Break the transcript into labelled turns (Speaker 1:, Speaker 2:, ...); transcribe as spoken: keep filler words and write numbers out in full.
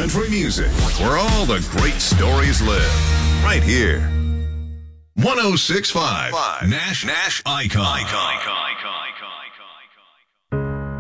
Speaker 1: Country music, where all the great stories live. Right here. one oh six point five Nash Nash Icon. Icon.